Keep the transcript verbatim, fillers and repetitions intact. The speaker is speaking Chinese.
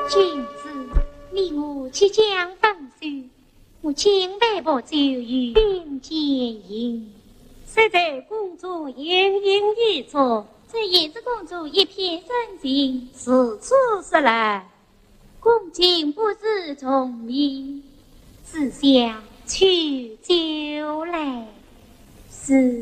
君子，你我即将分手，我请微薄酒与并肩饮。 现在公主盈盈一坐， 这也是公主一片深情， 此处是来。 公瑾不知从命，只想取酒来。是。